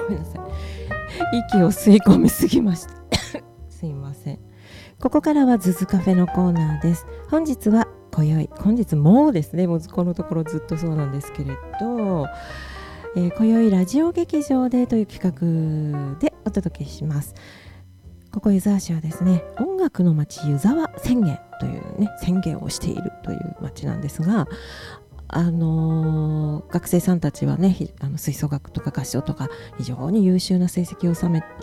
ごめんなさい。息を吸い込みすぎました。すいません。ここからはズズカフェのコーナーです。本日もうですね、もうこのところずっとそうなんですけれど、今宵ラジオ劇場でという企画でお届けします。ここ湯沢市はですね、音楽の街湯沢宣言というね、宣言をしているという街なんですが、学生さんたちはね、吹奏楽とか合唱とか非常に優秀な成績を収め